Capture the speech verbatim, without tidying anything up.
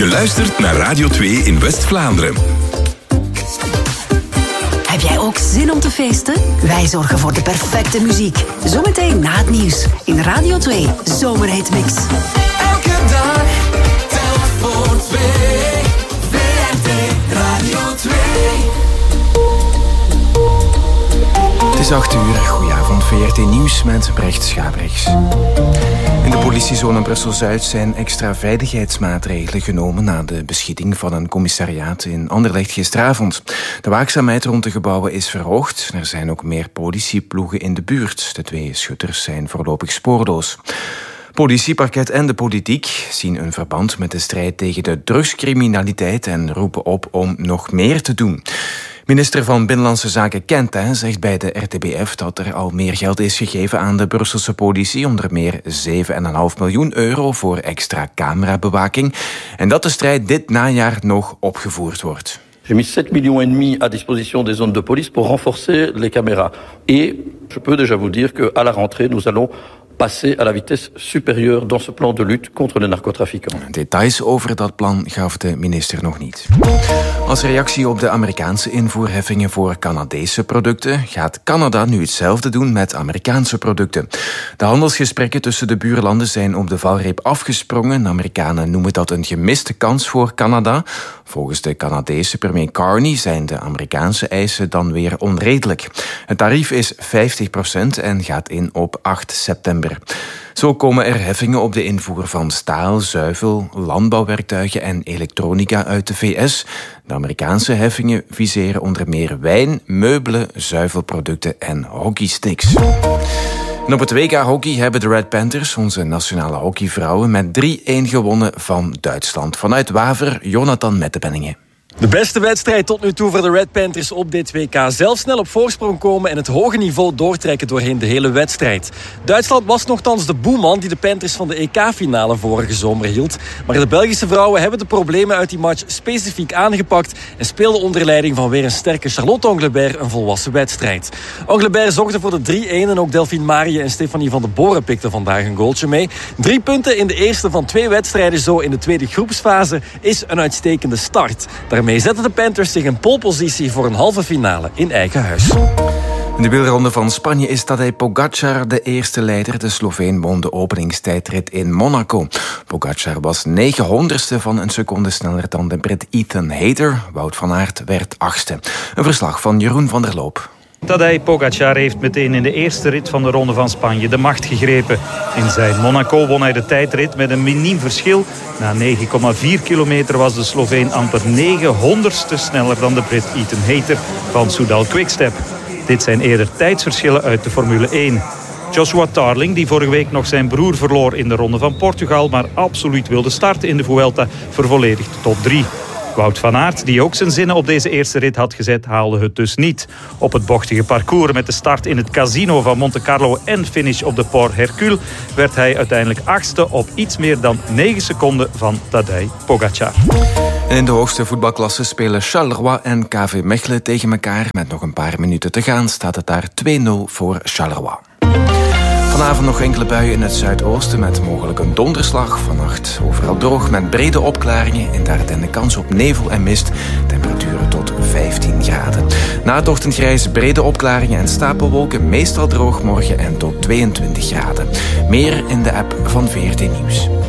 Je luistert naar Radio twee in West-Vlaanderen. Heb jij ook zin om te feesten? Wij zorgen voor de perfecte muziek. Zometeen na het nieuws in Radio twee Zomerhitmix. Elke dag telt voor twee. V R T Radio twee. Het is acht uur. Goedenavond, V R T Nieuws met Brecht Schabrichs. In de politiezone Brussel-Zuid zijn extra veiligheidsmaatregelen genomen na de beschieting van een commissariaat in Anderlecht gisteravond. De waakzaamheid rond de gebouwen is verhoogd. Er zijn ook meer politieploegen in de buurt. De twee schutters zijn voorlopig spoorloos. Politie, parket en de politiek zien een verband met de strijd tegen de drugscriminaliteit en roepen op om nog meer te doen. Minister van Binnenlandse Zaken Quentin zegt bij de R T B F dat er al meer geld is gegeven aan de Brusselse politie, onder meer zeven komma vijf miljoen euro voor extra camerabewaking, en dat de strijd dit najaar nog opgevoerd wordt. J'ai mis sept millions et demi à disposition des zones de police pour renforcer les caméras. Et je peux déjà vous dire qu'à la rentrée, nous allons passer à la vitesse supérieure dans ce plan de lutte contre les narcotrafiquants. Details over dat plan gaf de minister nog niet. Als reactie op de Amerikaanse invoerheffingen voor Canadese producten gaat Canada nu hetzelfde doen met Amerikaanse producten. De handelsgesprekken tussen de buurlanden zijn op de valreep afgesprongen. De Amerikanen noemen dat een gemiste kans voor Canada. Volgens de Canadese premier Carney zijn de Amerikaanse eisen dan weer onredelijk. Het tarief is vijftig procent en gaat in op acht september. Zo komen er heffingen op de invoer van staal, zuivel, landbouwwerktuigen en elektronica uit de V S. De Amerikaanse heffingen viseren onder meer wijn, meubelen, zuivelproducten en hockeysticks. En op het W K hockey hebben de Red Panthers, onze nationale hockeyvrouwen, met drie-een gewonnen van Duitsland. Vanuit Waver, Jonathan Mettepenningen. De beste wedstrijd tot nu toe voor de Red Panthers op dit W K. Zelf snel op voorsprong komen en het hoge niveau doortrekken doorheen de hele wedstrijd. Duitsland was nogthans de boeman die de Panthers van de E K-finale vorige zomer hield. Maar de Belgische vrouwen hebben de problemen uit die match specifiek aangepakt en speelden onder leiding van weer een sterke Charlotte Anglebert een volwassen wedstrijd. Anglebert zorgde voor de drie-een en ook Delphine Marie en Stefanie van den Boren pikten vandaag een goaltje mee. Drie punten in de eerste van twee wedstrijden zo in de tweede groepsfase is een uitstekende start. Daarmee zetten de Panthers zich in polepositie voor een halve finale in eigen huis. In de wielronde van Spanje is Tadej Pogačar de eerste leider. De Sloveen won de openingstijdrit in Monaco. Pogačar was negenhonderdste van een seconde sneller dan de Brit Ethan Hayter. Wout van Aert werd achtste. Een verslag van Jeroen van der Loop. Tadej Pogačar heeft meteen in de eerste rit van de Ronde van Spanje de macht gegrepen. In zijn Monaco won hij de tijdrit met een miniem verschil. Na negen komma vier kilometer was de Sloveen amper negenhonderdste sneller dan de Brit Ethan Hayter van Soudal Quickstep. Dit zijn eerder tijdsverschillen uit de Formule één. Joshua Tarling, die vorige week nog zijn broer verloor in de Ronde van Portugal, maar absoluut wilde starten in de Vuelta, vervolledigt top drie. Wout van Aert, die ook zijn zinnen op deze eerste rit had gezet, haalde het dus niet. Op het bochtige parcours met de start in het Casino van Monte Carlo en finish op de Port Hercule werd hij uiteindelijk achtste op iets meer dan negen seconden van Tadej Pogačar. En in de hoogste voetbalklasse spelen Charleroi en K V Mechelen tegen elkaar. Met nog een paar minuten te gaan staat het daar twee nul voor Charleroi. Vanavond nog enkele buien in het zuidoosten met mogelijk een donderslag. Vannacht overal droog met brede opklaringen. En daar de kans op nevel en mist. Temperaturen tot vijftien graden. Na het ochtendgrijs brede opklaringen en stapelwolken. Meestal droog morgen en tot tweeëntwintig graden. Meer in de app van V R T Nieuws.